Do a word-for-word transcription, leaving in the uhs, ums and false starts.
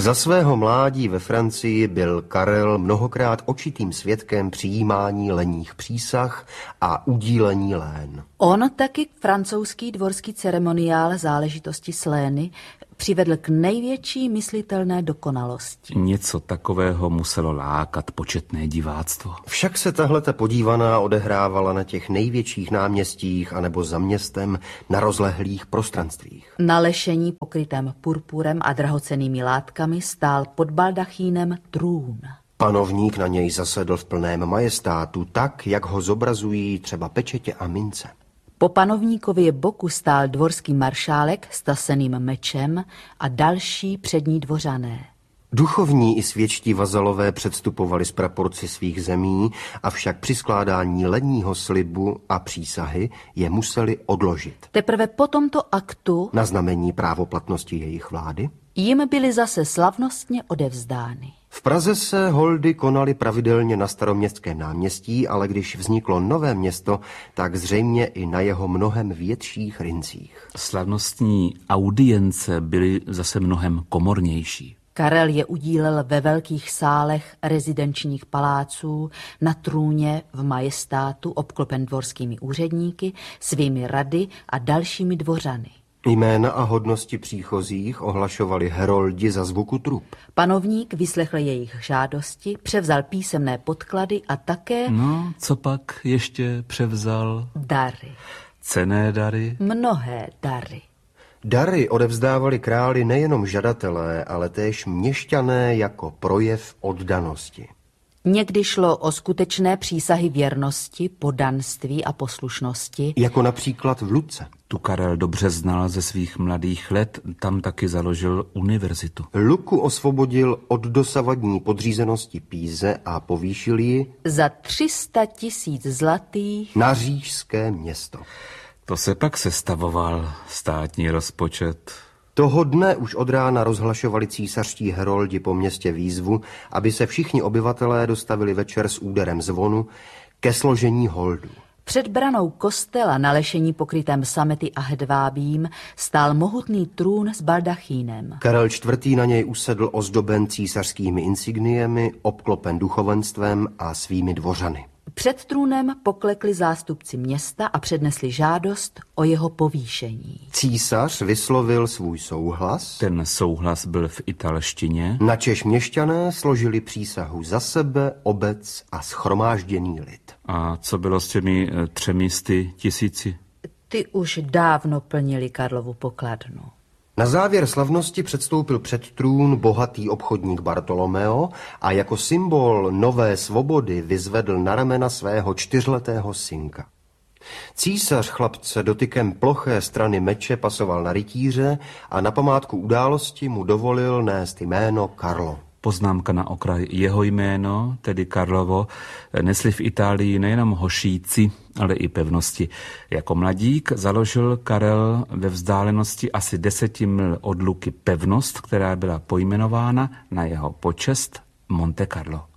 Za svého mládí ve Francii byl Karel mnohokrát očitým svědkem přijímání lenních přísah a udílení lén. On taky francouzský dvorský ceremoniál záležitosti s lény přivedl k největší myslitelné dokonalosti. Něco takového muselo lákat početné diváctvo. Však se tahleta podívaná odehrávala na těch největších náměstích anebo za městem na rozlehlých prostranstvích. Na lešení pokrytém purpurem a drahocennými látkami stál pod baldachínem trůn. Panovník na něj zasedl v plném majestátu tak, jak ho zobrazují třeba pečetě a mince. Po panovníkově boku stál dvorský maršálek s taseným mečem a další přední dvořané. Duchovní i světští vazalové předstupovali z praporci svých zemí, avšak při skládání lenního slibu a přísahy je museli odložit. Teprve po tomto aktu, na znamení právoplatnosti jejich vlády, jim byly zase slavnostně odevzdány. V Praze se holdy konaly pravidelně na Staroměstském náměstí, ale když vzniklo nové město, tak zřejmě i na jeho mnohem větších rincích. Slavnostní audience byly zase mnohem komornější. Karel je udílel ve velkých sálech rezidenčních paláců, na trůně v majestátu obklopen dvorskými úředníky, svými rady a dalšími dvořany. Jména a hodnosti příchozích ohlašovali heroldi za zvuku trup. Panovník vyslechl jejich žádosti, převzal písemné podklady a také... No, co pak ještě převzal? Dary. Cenné dary? Mnohé dary. Dary odevzdávali králi nejenom žadatelé, ale též měšťané jako projev oddanosti. Někdy šlo o skutečné přísahy věrnosti, poddanství a poslušnosti. Jako například v Lucce. Tu Karel dobře znal ze svých mladých let, tam taky založil univerzitu. Lucku osvobodil od dosavadní podřízenosti Píze a povýšil ji za tři sta tisíc zlatých na říšské město. To se pak sestavoval státní rozpočet. Toho dne už od rána rozhlašovali císařští heroldi po městě výzvu, aby se všichni obyvatelé dostavili večer s úderem zvonu ke složení holdů. Před branou kostela na lešení pokrytém samety a hedvábím stál mohutný trůn s baldachínem. Karel čtvrtý na něj usedl ozdoben císařskými insigniemi, obklopen duchovenstvem a svými dvořany. Před trůnem poklekli zástupci města a přednesli žádost o jeho povýšení. Císař vyslovil svůj souhlas. Ten souhlas byl v italštině. Načež měšťané složili přísahu za sebe, obec a shromážděný lid. A co bylo s těmi třemi sty tisíci? Ty už dávno plnili Karlovu pokladnu. Na závěr slavnosti předstoupil před trůn bohatý obchodník Bartolomeo a jako symbol nové svobody vyzvedl na ramena svého čtyřletého synka. Císař chlapce dotykem ploché strany meče pasoval na rytíře a na památku události mu dovolil nést jméno Karlo. Poznámka na okraj. Jeho jméno, tedy Karlovo, nesli v Itálii nejenom hošíci, ale i pevnosti. Jako mladík založil Karel ve vzdálenosti asi deseti mil od Luky pevnost, která byla pojmenována na jeho počest Monte Carlo.